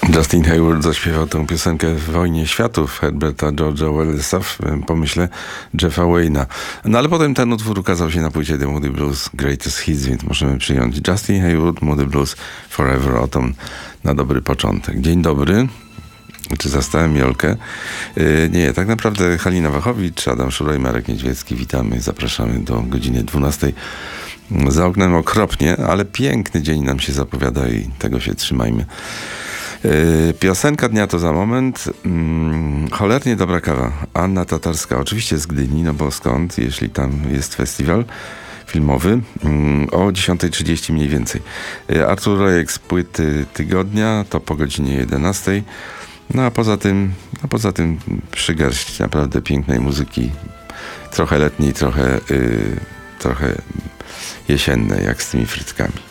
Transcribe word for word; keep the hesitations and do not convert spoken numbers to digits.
Justin Hayward zaśpiewał tę piosenkę w Wojnie Światów Herberta George'a Wellesa w pomyśle Jeffa Wayne'a. No ale potem ten utwór ukazał się na płycie The Moody Blues Greatest Hits, więc możemy przyjąć Justin Hayward, Moody Blues Forever Autumn na dobry początek. Dzień dobry. Czy zastałem Jolkę? Yy, nie, tak naprawdę Halina Wachowicz, Adam Szura i Marek Niedźwiecki. Witamy, zapraszamy do godziny dwunastej. Za oknem okropnie, ale piękny dzień nam się zapowiada i tego się trzymajmy. Yy, piosenka dnia to za moment. Yy, cholernie dobra kawa. Anna Tatarska, oczywiście z Gdyni, no bo skąd, jeśli tam jest festiwal filmowy, yy, o dziesiąta trzydzieści mniej więcej. Yy, Artur Rojek z płyty tygodnia, to po godzinie jedenastej. No a poza tym, a poza tym przygarść naprawdę pięknej muzyki, trochę letniej, trochę, yy, trochę jesiennej, jak z tymi frytkami.